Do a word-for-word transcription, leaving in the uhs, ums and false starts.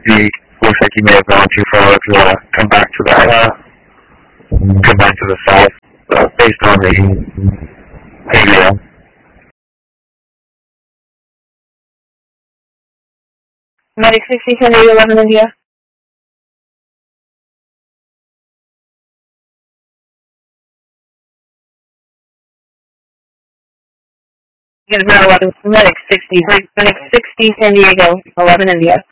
be, looks like you may have gone too far to uh, come back to that, uh, come back to the south, uh, based on the video. Medic sixty, San Diego, eleven India. Get about eleven, Medic sixty, Medic sixty, San Diego, eleven India.